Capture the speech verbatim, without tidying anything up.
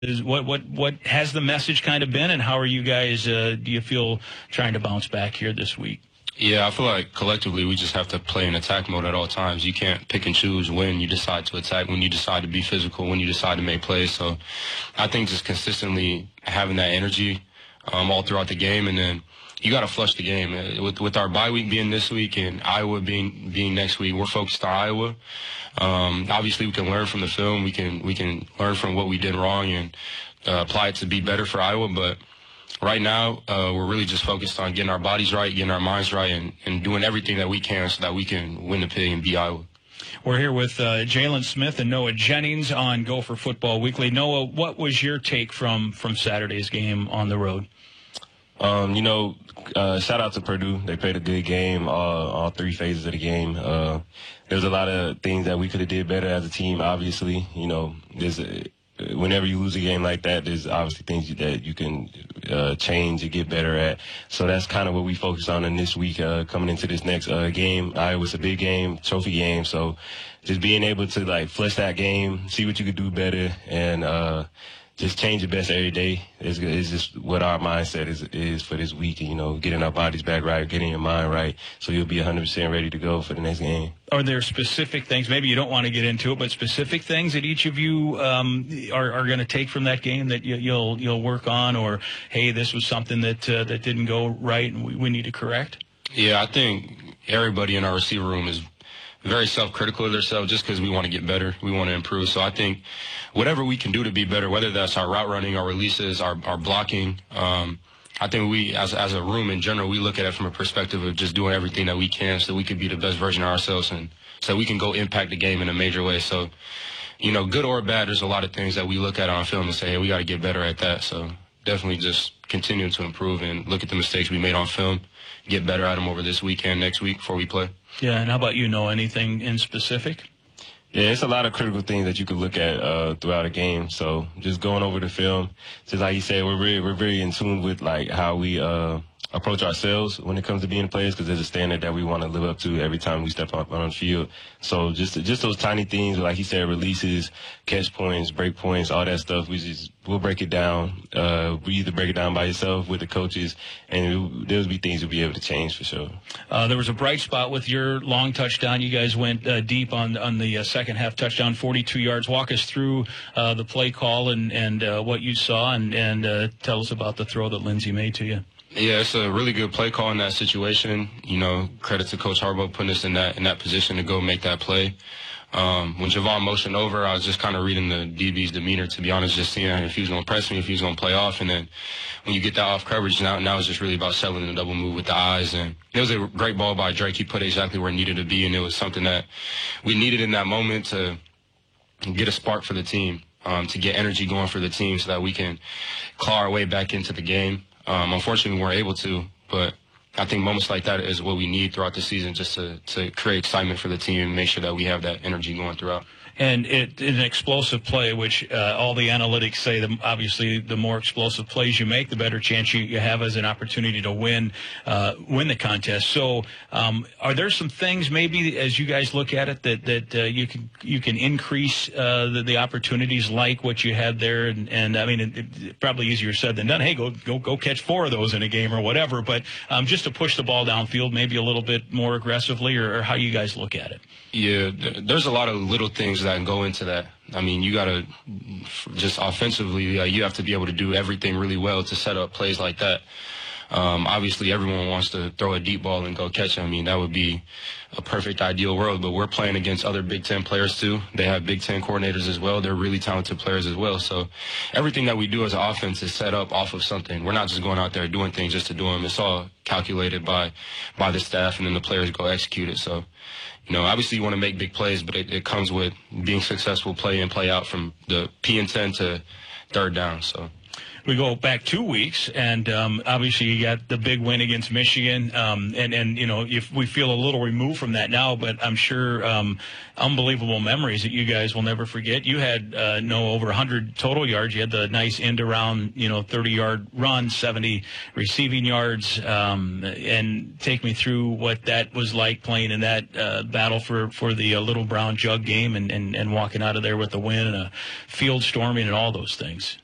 Is what what what has the message kind of been, and how are you guys? Uh, do you feel trying to bounce back here this week? Yeah, I feel like collectively we just have to play in attack mode at all times. You can't pick and choose when you decide to attack, when you decide to be physical, when you decide to make plays. So I think just consistently having that energy um, all throughout the game, and then you got to flush the game. With with our bye week being this week and Iowa being being next week, we're focused on Iowa. Um, obviously, we can learn from the film. We can we can learn from what we did wrong and uh, apply it to be better for Iowa. But right now, uh, we're really just focused on getting our bodies right, getting our minds right, and, and doing everything that we can so that we can win the pig and beat Iowa. We're here with uh, Jalen Smith and Noah Jennings on Gopher Football Weekly. Noah, what was your take from from Saturday's game on the road? Um, you know, uh, shout out to Purdue. They played a good game, uh, all three phases of the game. Uh, there's a lot of things that we could have did better as a team, obviously. You know, there's a, whenever you lose a game like that, there's obviously things that you can uh, change and get better at. So that's kind of what we focus on in this week, uh, coming into this next uh, game. Iowa's a big game, trophy game. So just being able to, like, flesh that game, see what you could do better, and uh, just change your best every day is, is just what our mindset is is for this week. You know, getting our bodies back right, getting your mind right, so you'll be one hundred percent ready to go for the next game. Are there specific things, maybe you don't want to get into it, but specific things that each of you um, are, are going to take from that game that you, you'll you'll work on, or, hey, this was something that uh, that didn't go right and we, we need to correct? Yeah, I think everybody in our receiver room is very self-critical of themselves just because we want to get better. We want to improve. So I think whatever we can do to be better, whether that's our route running, our releases, our, our blocking, um, I think we, as, as a room in general, we look at it from a perspective of just doing everything that we can so we can be the best version of ourselves and so we can go impact the game in a major way. So, you know, good or bad, there's a lot of things that we look at on film and say, hey, we got to get better at that. So definitely just continue to improve and look at the mistakes we made on film, get better at them over this weekend, next week before we play. Yeah, and how about you, know anything in specific? Yeah, it's a lot of critical things that you could look at uh, throughout a game. So just going over the film, just like you said, we're really, we're very in tune with like how we uh, approach ourselves when it comes to being players, because there's a standard that we want to live up to every time we step up on the field. So just just those tiny things, like he said, releases, catch points, break points, all that stuff. We just we'll break it down. Uh, we either break it down by yourself with the coaches, and there'll be things you'll be able to change for sure. Uh, there was a bright spot with your long touchdown. You guys went uh, deep on on the uh, second half touchdown, forty-two yards. Walk us through uh, the play call and and uh, what you saw, and and uh, tell us about the throw that Lindsey made to you. Yeah, it's a really good play call in that situation. You know, credit to Coach Harbaugh putting us in that in that position to go make that play. Um, when Javon motioned over, I was just kind of reading the D B's demeanor, to be honest, just seeing if he was going to press me, if he was going to play off. And then when you get that off coverage, now now it's just really about selling the double move with the eyes. And it was a great ball by Drake. He put it exactly where it needed to be, and it was something that we needed in that moment to get a spark for the team, um, to get energy going for the team so that we can claw our way back into the game. Um, unfortunately, we weren't able to, but I think moments like that is what we need throughout the season, just to, to create excitement for the team and make sure that we have that energy going throughout. And it, an explosive play, which uh, all the analytics say, the, obviously, the more explosive plays you make, the better chance you, you have as an opportunity to win uh, win the contest. So, um, are there some things maybe as you guys look at it that that uh, you can you can increase uh, the, the opportunities like what you had there? And, and I mean, it, it, probably easier said than done. Hey, go go go catch four of those in a game or whatever. But um, just to push the ball downfield, maybe a little bit more aggressively, or, or how you guys look at it. Yeah, there's a lot of little things that go into that. I mean, you got to just offensively, uh, you have to be able to do everything really well to set up plays like that. Um, obviously, everyone wants to throw a deep ball and go catch it. I mean, that would be a perfect ideal world, but we're playing against other Big Ten players too. They have Big Ten coordinators as well. They're really talented players as well. So everything that we do as an offense is set up off of something. We're not just going out there doing things just to do them. It's all calculated by by the staff, and then the players go execute it. So, you know, obviously you want to make big plays, but it, it comes with being successful play and play out from the P and ten to third down. So. We go back two weeks, and um, obviously you got the big win against Michigan, um, and, and, you know, if we feel a little removed from that now, but I'm sure um, unbelievable memories that you guys will never forget. You had, uh, no, over one hundred total yards. You had the nice end-around, you know, thirty-yard run, seventy receiving yards, um, and take me through what that was like playing in that uh, battle for, for the uh, Little Brown Jug game and, and, and walking out of there with a win and a field storming and all those things.